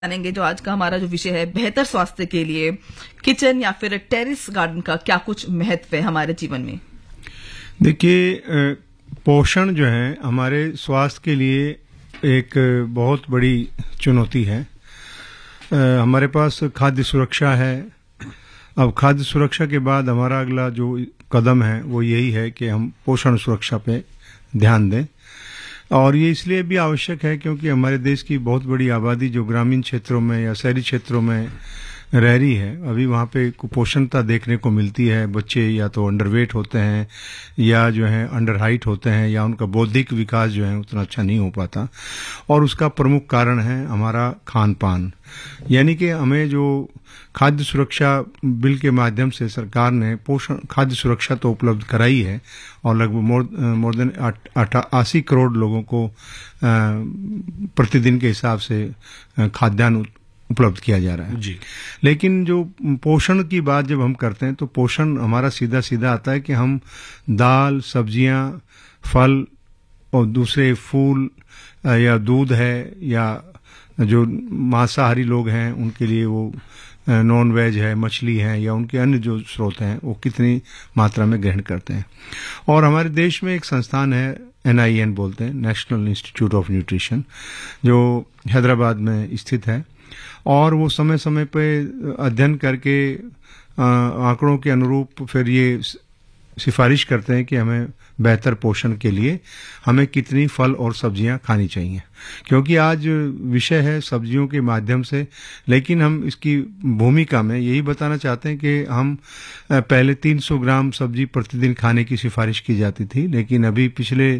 जानेंगे जो आज का हमारा जो विषय है बेहतर स्वास्थ्य के लिए किचन या फिर टेरेस गार्डन का क्या कुछ महत्व है हमारे जीवन में। देखिए, पोषण जो है हमारे स्वास्थ्य के लिए एक बहुत बड़ी चुनौती है। हमारे पास खाद्य सुरक्षा है। अब खाद्य सुरक्षा के बाद हमारा अगला जो कदम है वो यही है कि हम पोषण सुरक्षा पे ध्यान दें, और ये इसलिए भी आवश्यक है क्योंकि हमारे देश की बहुत बड़ी आबादी जो ग्रामीण क्षेत्रों में या शहरी क्षेत्रों में रह रही है, अभी वहाँ पे कुपोषणता देखने को मिलती है। बच्चे या तो अंडरवेट होते हैं या जो है अंडर हाइट होते हैं, या उनका बौद्धिक विकास जो है उतना अच्छा नहीं हो पाता, और उसका प्रमुख कारण है हमारा खान पान। यानी कि हमें जो खाद्य सुरक्षा बिल के माध्यम से सरकार ने पोषण खाद्य सुरक्षा तो उपलब्ध कराई है, और लगभग मोर देन 80 करोड़ लोगों को प्रतिदिन के हिसाब से खाद्यान्न उपलब्ध किया जा रहा है जी। लेकिन जो पोषण की बात जब हम करते हैं तो पोषण हमारा सीधा सीधा आता है कि हम दाल, सब्जियां, फल और दूसरे फूल या दूध है, या जो मांसाहारी लोग हैं उनके लिए वो नॉन वेज है, मछली है, या उनके अन्य जो स्रोत हैं वो कितनी मात्रा में ग्रहण करते हैं। और हमारे देश में एक संस्थान है, NIN बोलते हैं, नेशनल इंस्टीट्यूट ऑफ न्यूट्रिशन, जो हैदराबाद में स्थित है, और वो समय समय पे अध्ययन करके आंकड़ों के अनुरूप फिर ये सिफारिश करते हैं कि हमें बेहतर पोषण के लिए हमें कितनी फल और सब्जियां खानी चाहिए। क्योंकि आज विषय है सब्जियों के माध्यम से, लेकिन हम इसकी भूमिका में यही बताना चाहते हैं कि हम पहले 300 ग्राम सब्जी प्रतिदिन खाने की सिफारिश की जाती थी, लेकिन अभी पिछले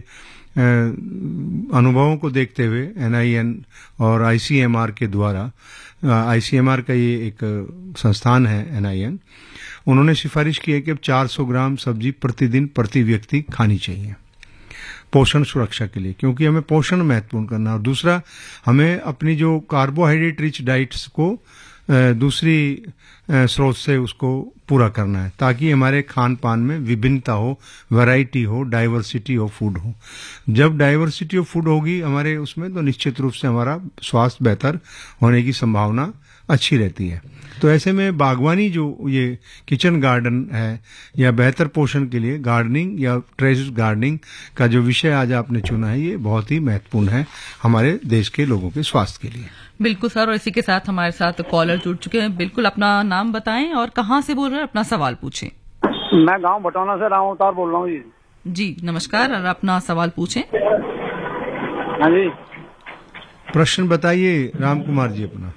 अनुभवों को देखते हुए NIN और ICMR के द्वारा, ICMR का ये एक संस्थान है NIN, उन्होंने सिफारिश की है कि अब 400 ग्राम सब्जी प्रतिदिन प्रति व्यक्ति खानी चाहिए पोषण सुरक्षा के लिए, क्योंकि हमें पोषण महत्वपूर्ण करना है। और दूसरा, हमें अपनी जो कार्बोहाइड्रेट रिच डाइट्स को दूसरी स्रोत से उसको पूरा करना है, ताकि हमारे खान पान में विभिन्नता हो, वैरायटी हो, डाइवर्सिटी ऑफ फूड हो। जब डाइवर्सिटी ऑफ फूड होगी हमारे उसमें, तो निश्चित रूप से हमारा स्वास्थ्य बेहतर होने की संभावना अच्छी रहती है। तो ऐसे में बागवानी जो ये किचन गार्डन है या बेहतर पोषण के लिए गार्डनिंग या टेरेस गार्डनिंग का जो विषय आज आपने चुना है, ये बहुत ही महत्वपूर्ण है हमारे देश के लोगों के स्वास्थ्य के लिए। बिल्कुल सर, और इसी के साथ हमारे साथ कॉलर जुड़ चुके हैं। बिल्कुल अपना नाम बताएं और कहाँ से बोल रहे हैं, अपना सवाल पूछें। मैं गांव बटौना से राम अवतार बोल रहा हूँ जी। जी नमस्कार, और अपना सवाल पूछें। हाँ जी, प्रश्न बताइए राम कुमार जी अपना।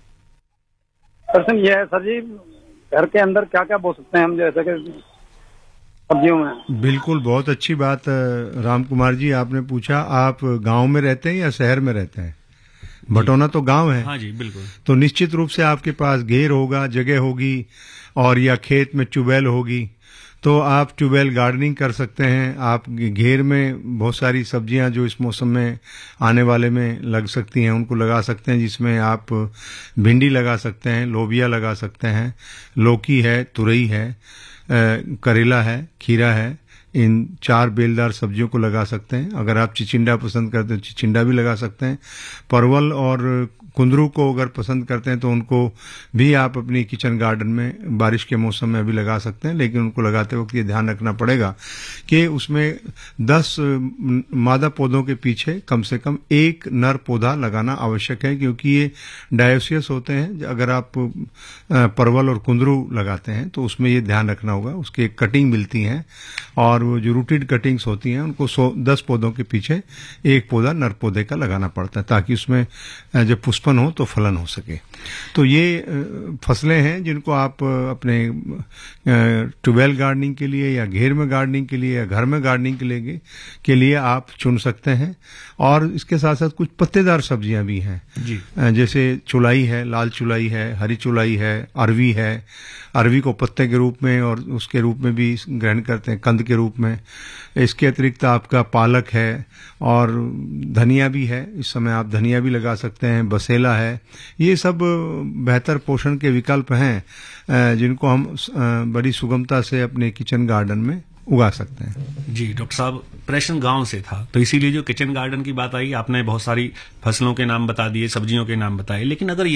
प्रश्न ये है सर जी, घर के अंदर क्या क्या बो सकते हैं हम, जैसे कि सब्जियों में? बिल्कुल, बहुत अच्छी बात राम कुमार जी आपने पूछा। आप गांव में रहते हैं या शहर में रहते हैं? बटौना तो गांव है। हाँ जी बिल्कुल। तो निश्चित रूप से आपके पास घेर होगा, जगह होगी, और या खेत में ट्यूबवेल होगी, तो आप ट्यूबवेल गार्डनिंग कर सकते हैं। आप घेर में बहुत सारी सब्जियां जो इस मौसम में आने वाले में लग सकती हैं उनको लगा सकते हैं, जिसमें आप भिंडी लगा सकते हैं, लोबिया लगा सकते हैं, लौकी है, तुरई है, करेला है, खीरा है। इन 4 बेलदार सब्जियों को लगा सकते हैं। अगर आप चिचिंडा पसंद करते हैं चिचिंडा भी लगा सकते हैं। परवल और कुंदरू को अगर पसंद करते हैं तो उनको भी आप अपनी किचन गार्डन में बारिश के मौसम में भी लगा सकते हैं, लेकिन उनको लगाते वक्त ये ध्यान रखना पड़ेगा कि उसमें 10 मादा पौधों के पीछे कम से कम 1 नर पौधा लगाना आवश्यक है, क्योंकि ये डायोसियस होते हैं। अगर आप परवल और कुंदरू लगाते हैं तो उसमें ये ध्यान रखना होगा, उसकी एक कटिंग मिलती है, और वो जो रूटेड कटिंग्स होती हैं उनको 10 पौधों के पीछे 1 पौधा नर पौधे का लगाना पड़ता है, ताकि उसमें जब पुष्पन हो तो फलन हो सके। तो ये फसलें हैं जिनको आप अपने ट्यूबवेल गार्डनिंग के लिए या घेर में गार्डनिंग के लिए या घर में गार्डनिंग के लिए आप चुन सकते हैं। और इसके साथ साथ कुछ पत्तेदार सब्जियां भी हैं जी, जैसे चुलाई है, लाल चुलाई है, हरी चुलाई है, अरवी है। अरवी को पत्ते के रूप में और उसके रूप में भी ग्रहण करते हैं, कंद के रूप में। इसके अतिरिक्त आपका पालक है और धनिया भी है, इस समय आप धनिया भी लगा सकते हैं, बसेला है। ये सब बेहतर पोषण के विकल्प हैं जिनको हम बड़ी सुगमता से अपने किचन गार्डन में उगा सकते हैं। जी डॉक्टर साहब, प्रश्न गांव से था, तो इसीलिए जो किचन गार्डन की बात आई, आपने बहुत सारी फसलों के नाम बता दिए, सब्जियों के नाम बताए, लेकिन अगर